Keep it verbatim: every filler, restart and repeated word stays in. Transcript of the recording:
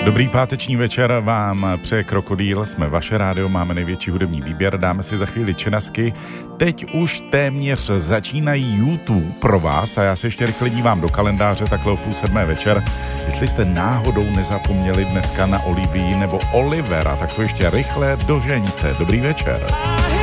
Dobrý páteční večer vám přeje Krokodýl, jsme vaše rádio, máme největší hudební výběr, dáme si za chvíli činasky. Teď už téměř začínají YouTube pro vás a já se ještě rychle dívám do kalendáře, takhle o půl sedmé večer. Jestli jste náhodou nezapomněli dneska na Olivii nebo Olivera, tak to ještě rychle dožeňte. Dobrý večer.